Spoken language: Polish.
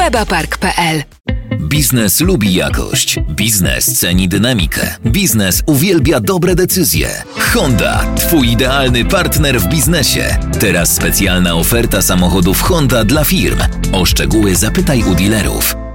Hebapark.pl. Biznes lubi jakość. Biznes ceni dynamikę. Biznes uwielbia dobre decyzje. Honda, twój idealny partner w biznesie. Teraz specjalna oferta samochodów Honda dla firm. O szczegóły zapytaj u dealerów.